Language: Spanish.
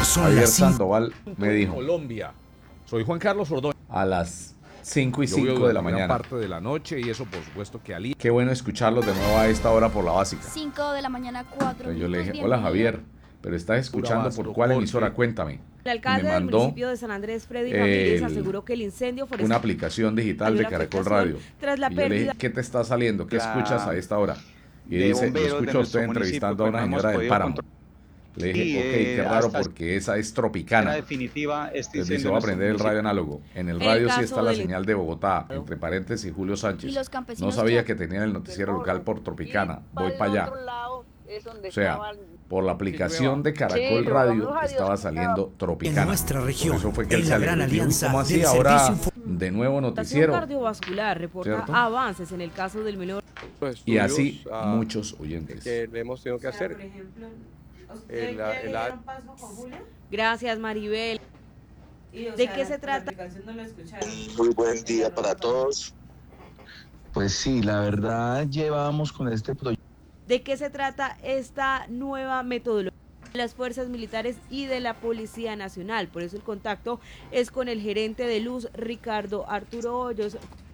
Javier Sandoval me dijo Colombia. Soy Juan Carlos Ordóñez. a las 5:05 de la mañana. Parte de la noche y eso por supuesto que alivia. Qué bueno escucharlos de nuevo a esta hora por la básica. 5 de la mañana, 4 Entonces yo le dije, minutos, hola bienvenido. Javier, pero estás escuchando Pura por Basto, cuál Jorge. emisora, cuéntame. El alcalde me del mandó municipio de San Andrés, Freddy Ramírez, aseguró que el incendio forestal una aplicación digital hay de una Caracol afectación Radio. tras la Y yo le dije, pérdida ¿qué te está saliendo? ¿Qué escuchas a esta hora? Y de dice, bomberos escucho de a usted nuestro entrevistando a una municipio, pues, no señora hemos del podido Páramo. Le dije, Y, ok, qué raro hasta porque esa es era tropicana. definitiva este Entonces dice, incendio voy a en aprender el nuestro radio municipio. análogo. En el En el radio sí caso está la del- señal de Bogotá, entre paréntesis Julio Y Sánchez. los campesinos No sabía que- que tenían el noticiero local por Tropicana. Y Voy para el allá. otro lado es donde O sea, estaban- por la aplicación de Caracol Sí, Radio vamos a Dios, estaba saliendo Tropicana. En nuestra región, Por eso fue que él en se la alegró. gran Y yo, alianza ¿cómo así del ahora servicio de nuevo La noticiero? cardiovascular reporta ¿Cierto? avances en el caso del menor. Y así muchos oyentes. que le hemos tenido que hacer. Por ejemplo, El- el- gracias, Maribel. ¿De qué se trata? Muy buen día para todos. Pues sí, la verdad llevamos con este proyecto. ¿De qué se trata esta nueva metodología de las fuerzas militares y de la Policía Nacional? Por eso el contacto es con el gerente de Luz, Ricardo Arturo Hoyos.